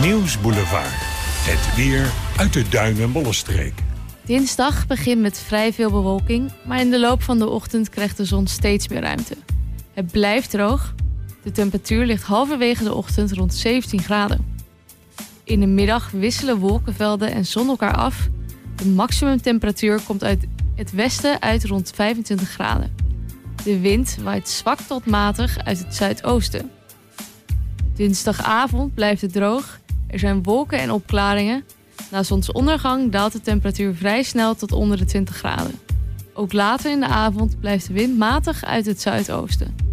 Nieuwsboulevard. Het weer uit de Duin- en Bollenstreek. Dinsdag begint met vrij veel bewolking, maar in de loop van de ochtend krijgt de zon steeds meer ruimte. Het blijft droog. De temperatuur ligt halverwege de ochtend rond 17 graden. In de middag wisselen wolkenvelden en zon elkaar af. De maximumtemperatuur komt uit het westen uit rond 25 graden. De wind waait zwak tot matig uit het zuidoosten. Dinsdagavond blijft het droog. Er zijn wolken en opklaringen. Na zonsondergang daalt de temperatuur vrij snel tot onder de 20 graden. Ook later in de avond blijft de wind matig uit het zuidoosten.